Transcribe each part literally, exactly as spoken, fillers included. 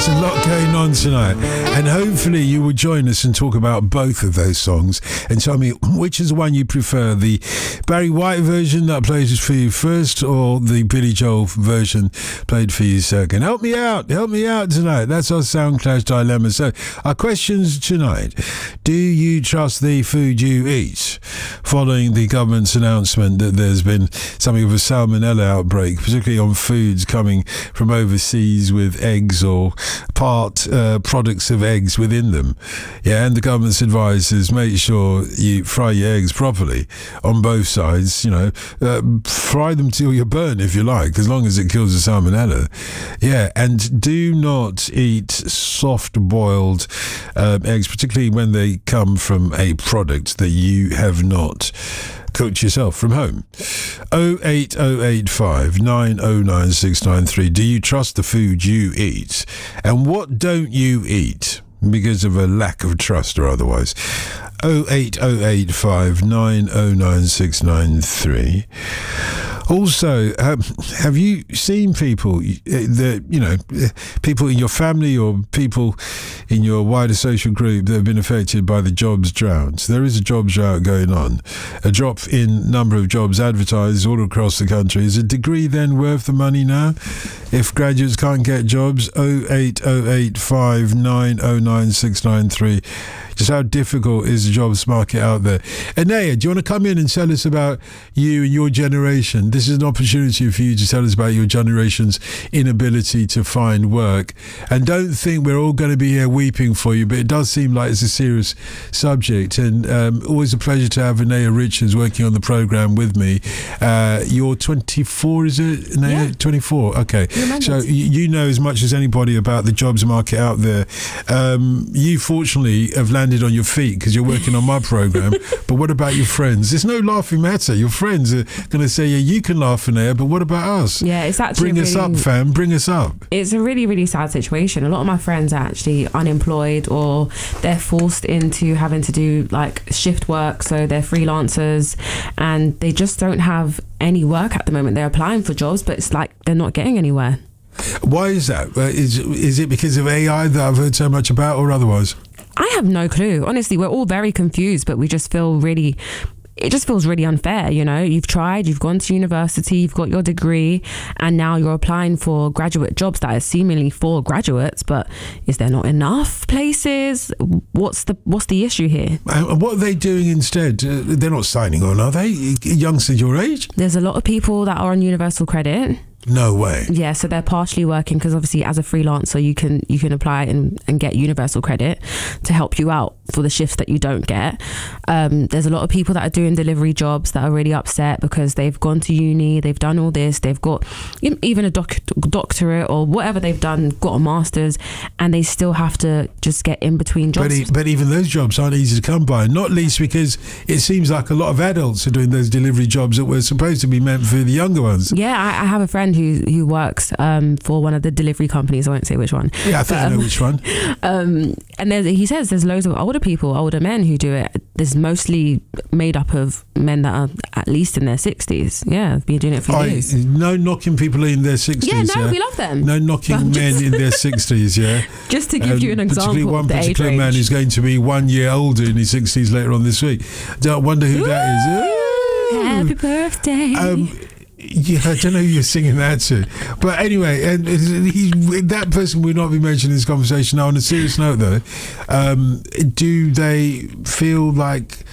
There's a lot going on tonight, and hopefully you will join us and talk about both of those songs and tell me which is the one you prefer, the Barry White version that plays for you first or the Billy Joel version played for you second. Help me out, help me out tonight. That's our Sound Clash dilemma. So our questions tonight: do you trust the food you eat? Following the government's announcement that there's been something of a salmonella outbreak, particularly on foods coming from overseas with eggs or part uh, products of eggs within them. Yeah, and the government's advice is make sure you fry your eggs properly on both sides. You know, uh, fry them till you're burnt if you like, as long as it kills the salmonella. Yeah, and do not eat soft-boiled uh, eggs, particularly when they come from a product that you have not cooked yourself from home. oh eight oh eight five nine oh nine six nine three. Do you trust the food you eat? And what don't you eat because of a lack of trust or otherwise? oh eight oh eight five nine oh nine six nine three. Also, um, have you seen people that, you know, people in your family or people in your wider social group that have been affected by the jobs drought? There is a jobs drought going on. A drop in number of jobs advertised all across the country. Is a degree then worth the money now? If graduates can't get jobs, oh eight oh eight five nine oh nine six nine three. Just how difficult is the jobs market out there? Anaya, do you want to come in and tell us about you and your generation? This is an opportunity for you to tell us about your generation's inability to find work. And don't think we're all going to be here weeping for you, but it does seem like it's a serious subject. And um, always a pleasure to have Anaya Richards working on the programme with me. Uh, you're twenty-four, is it, Anaya? Yeah. twenty-four, okay. So you know as much as anybody about the jobs market out there. Um, you fortunately have landed on your feet because you're working on my program. But what about your friends? There's no laughing matter. Your friends are going to say, yeah, you can laugh in there, but what about us? Yeah, it's actually bring us really, up, fam. Bring us up. It's a really, really sad situation. A lot of my friends are actually unemployed, or they're forced into having to do like shift work, so they're freelancers and they just don't have any work at the moment. They're applying for jobs, but it's like they're not getting anywhere. Why is that? Uh, is, is it because of A I that I've heard so much about, or otherwise? I have no clue. Honestly, we're all very confused, but we just feel really, it just feels really unfair. You know, you've tried, you've gone to university, you've got your degree, and now you're applying for graduate jobs that are seemingly for graduates, but is there not enough places? What's the what's the issue here? And what are they doing instead? Uh, they're not signing on, are they? Youngsters your age? There's a lot of people that are on universal credit. No way. Yeah, so they're partially working because obviously as a freelancer you can you can apply and, and get universal credit to help you out for the shifts that you don't get. Um, there's a lot of people that are doing delivery jobs that are really upset because they've gone to uni, they've done all this, they've got even a doc- doctorate or whatever they've done, got a master's, and they still have to just get in between jobs. But, e- but even those jobs aren't easy to come by, not least because it seems like a lot of adults are doing those delivery jobs that were supposed to be meant for the younger ones. Yeah, I, I have a friend who who works um, for one of the delivery companies. I won't say which one. Yeah, I think but, um, I know which one. Um, and there's, he says there's loads of older people, older men who do it. There's mostly made up of men that are at least in their sixties. Yeah, been doing it for I, years. No knocking people in their sixties. Yeah, no, yeah? we love them. No knocking men in their sixties, yeah. Just to give um, you an example particularly one of the particular age man range. who's going to be one year older in his sixties later on this week. Don't wonder who Ooh, that is. Ooh. Happy birthday. Um, Yeah, I don't know who you're singing that to. But anyway, and he, that person will not be mentioned in this conversation. Now, on a serious note, though, um, do they feel like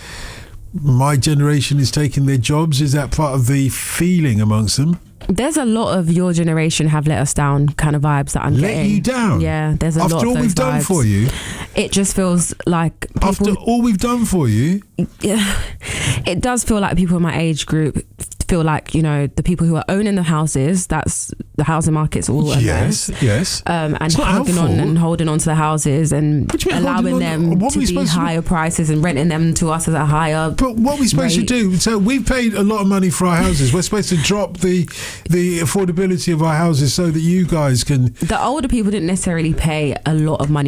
my generation is taking their jobs? Is that part of the feeling amongst them? There's a lot of your generation have let us down kind of vibes that I'm let getting. you down? Yeah, there's a After lot of all those we've done vibes. for you? It just feels like... People, After all we've done for you? Yeah, it does feel like people in my age group feel like, you know, the people who are owning the houses, that's the housing market's all a yes, mess. Yes, um, and hugging hugging on and holding on to the houses and allowing them to be higher prices and renting them to us at a higher. But what are we supposed rate. to do? So we've paid a lot of money for our houses. We're supposed to drop the the affordability of our houses so that you guys can. The older people didn't necessarily pay a lot of money